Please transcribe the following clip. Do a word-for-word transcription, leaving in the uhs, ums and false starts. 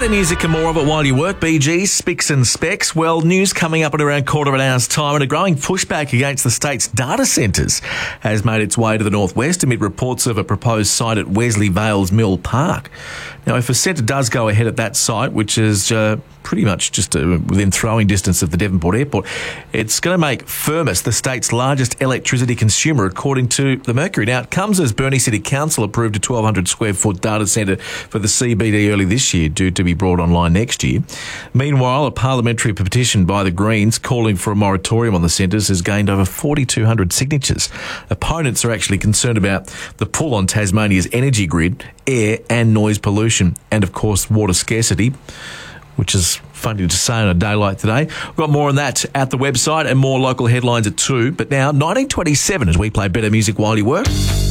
Better music and more of it while you work. B G's, Spicks and Specs. Well, news coming up at around quarter of an hour's time, and a growing pushback against the state's data centres has made its way to the northwest amid reports of a proposed site at Wesley Vales Mill Park. Now, if a centre does go ahead at that site, which is uh, pretty much just uh, within throwing distance of the Devonport Airport, it's going to make Firmus the state's largest electricity consumer, according to the Mercury. Now, it comes as Burnie City Council approved a twelve hundred square foot data centre for the C B D early this year, due to be brought online next year. Meanwhile, a parliamentary petition by the Greens calling for a moratorium on the centres has gained over forty-two hundred signatures. Opponents are actually concerned about the pull on Tasmania's energy grid, air and noise pollution, and of course water scarcity, which is funny to say on a day like today. We've got more on that at the website and more local headlines at two. But now, nineteen twenty-seven, as we play better music while you work.